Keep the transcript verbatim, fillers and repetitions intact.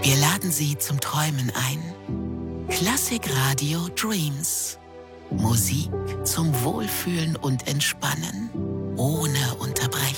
Wir laden Sie zum Träumen ein. Klassik Radio Dreams. Musik zum Wohlfühlen und Entspannen, ohne Unterbrechung.